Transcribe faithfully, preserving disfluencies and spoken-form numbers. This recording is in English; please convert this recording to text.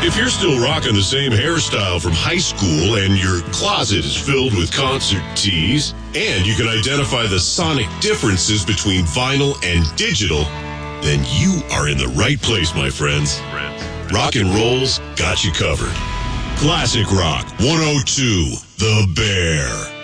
If you're still rocking the same hairstyle from high school and your closet is filled with concert tees, and you can identify the sonic differences between vinyl and digital, then you are in the right place, my friends. Rock and Roll's got you covered. Classic Rock one oh two, The Bear.